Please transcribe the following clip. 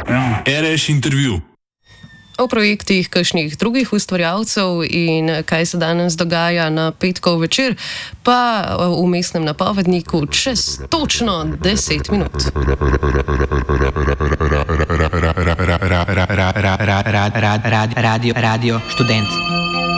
RS intervju. O projektih kakšnih drugih ustvarjalcev in kaj se danes dogaja na petkov večer, pa v mestnem napovedniku čez točno 10 minut. Radio Študent.